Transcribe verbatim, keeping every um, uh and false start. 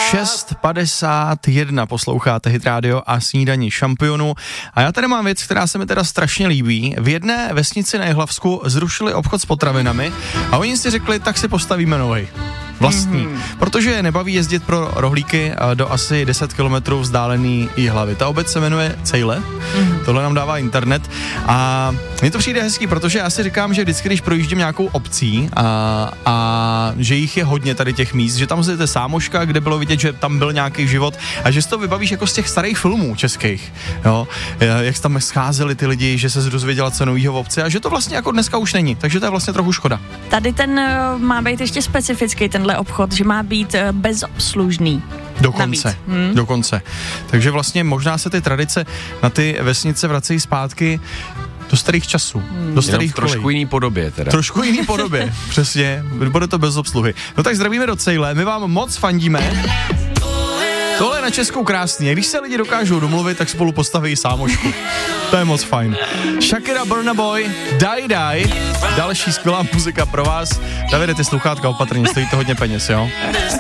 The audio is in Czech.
šest padesát jedna posloucháte Hit Radio a snídaní šampionů. A já tady mám věc, která se mi teda strašně líbí. V jedné vesnici na Jihlavsku zrušili obchod s potravinami a oni si řekli, tak si postavíme novej. Vlastní. Mm-hmm. Protože je nebaví jezdit pro rohlíky do asi deset kilometrů vzdálený Jihlavy. Ta obec se jmenuje Cejle, mm-hmm. tohle nám dává internet a mně to přijde hezký, protože já si říkám, že vždycky, když projíždím nějakou obcí a, a že jich je hodně tady těch míst, že tam je Sámoška, kde bylo vidět, že tam byl nějaký život a že si to vybavíš jako z těch starých filmů českých, jo, jak tam scházeli ty lidi, že se dozvěděla co novýho v obci a že to vlastně jako dneska už není, takže to je vlastně trochu škoda. Tady ten má být ještě specifický, ten obchod, že má být bezobslužný. Dokonce, hmm. dokonce. Takže vlastně možná se ty tradice na ty vesnice vracejí zpátky do starých časů, hmm. do starých kolejí. Trošku jiný podobě teda. Trošku jiný podobě, přesně. Bude to bez obsluhy. No tak zdravíme do Cejle, my vám moc fandíme. Tohle je na Českou krásný. A když se lidi dokážou domluvit, tak spolu postaví Sámošku. To je moc fajn. Shakira, Burna Boy, Die Die. Další skvělá muzika pro vás. Davide, ty sluchátka opatrně, stojí to hodně peněz, jo?